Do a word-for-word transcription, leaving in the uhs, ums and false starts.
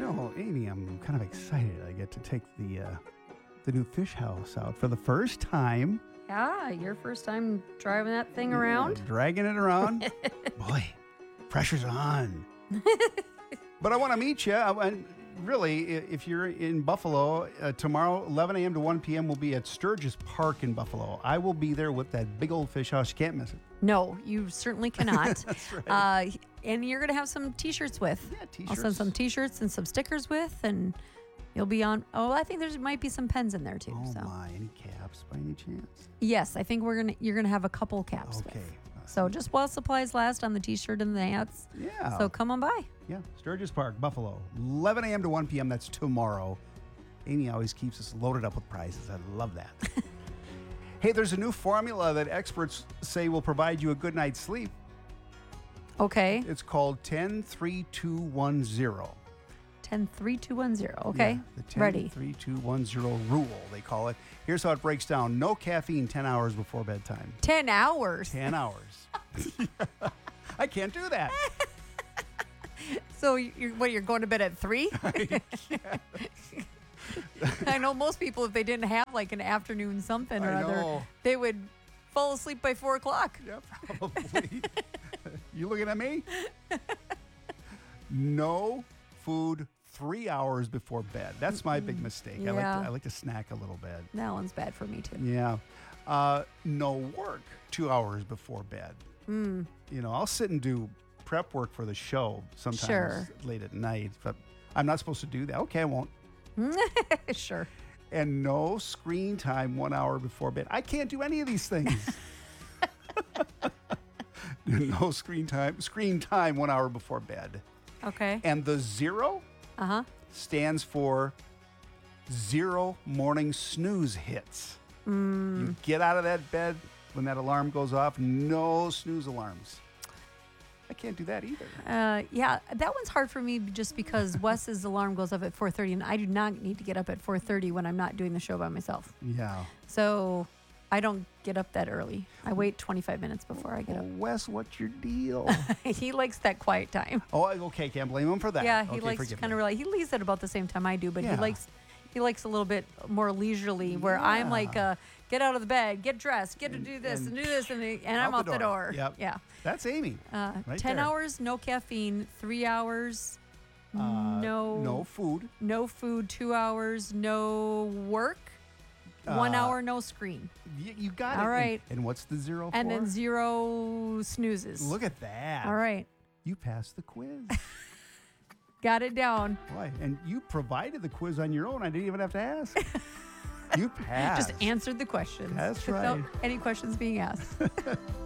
know, Amy, I'm kind of excited. I get to take the uh, the new fish house out for the first time. Yeah, your first time driving that thing around? Yeah, dragging it around. Boy, pressure's on. But I want to meet you. And really, i- if you're in Buffalo, uh, tomorrow, eleven a.m. to one p.m., we'll be at Sturgis Park in Buffalo. I will be there with that big old fish house. You can't miss it. No, you certainly cannot. That's right. Uh, and you're going to have some T-shirts with. Yeah, I'll T-shirts. send some T-shirts and some stickers with, and you'll be on. Oh, I think there might be some pens in there too. Oh, so my. Any caps by any chance? yes, I think we're gonna. You're gonna have a couple caps. Okay. With. So just while supplies last on the T-shirt and the hats. Yeah. So come on by. Yeah, Sturgis Park, Buffalo, eleven a.m. to one p.m. That's tomorrow. Amy always keeps us loaded up with prizes. I love that. Hey, there's a new formula that experts say will provide you a good night's sleep. Okay. It's called ten three two one zero. ten three two one zero. Okay. Yeah, the ten Ready. three two one zero rule, they call it. Here's how it breaks down. No caffeine ten hours before bedtime. Ten hours. ten hours. I can't do that. So you're what? You're going to bed at three? I know most people, if they didn't have like an afternoon something or I other, know. they would fall asleep by four o'clock. Yeah, probably. You looking at me? No food three hours before bed. That's my big mistake. I like Yeah. to, I like to snack a little bit. That one's bad for me too. Yeah. Uh, no work two hours before bed. Mm. You know, I'll sit and do prep work for the show sometimes Sure. late at night, but I'm not supposed to do that. Okay, I won't. Sure. And no screen time one hour before bed. I can't do any of these things. No screen time. Screen time one hour before bed. Okay. And the zero Uh huh. stands for zero morning snooze hits. Mm. You get out of that bed when that alarm goes off. No snooze alarms. I can't do that either. Uh, yeah, that one's hard for me just because Wes's alarm goes off at four thirty, and I do not need to get up at four thirty when I'm not doing the show by myself. Yeah. So I don't get up that early. I wait twenty-five minutes before I get Oh, up. Wes, what's your deal? He likes that quiet time. Oh, okay. Can't blame him for that. Yeah, he Okay, likes to forgive kind me. of relax. He leaves at about the same time I do, but Yeah. he likes he likes a little bit more leisurely. Where I'm like, Yeah. uh, get out of the bed, get dressed, get to do this and, and do this, and, the, and I'm out out the the door. door. Yep. Yeah. That's Amy. Uh, Right Ten there. hours, no caffeine. Three hours, Uh, no, No food. no food. Two hours, no work. One Uh, hour, no screen, You, you got it. All And- right. And, what's the zero and for? then zero snoozes. Look at that. All right, You passed the quiz. got it down. Boy, and you provided the quiz on your own. I didn't even have to ask. You passed. Just answered the questions. That's without right. any questions being asked.